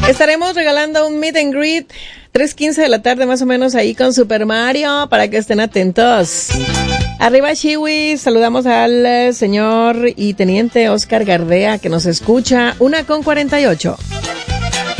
Estaremos regalando un meet and greet 3:15 de la tarde más o menos ahí con Super Mario para que estén atentos. Arriba Chiwi, saludamos al señor y teniente Oscar Gardea que nos escucha 1:48.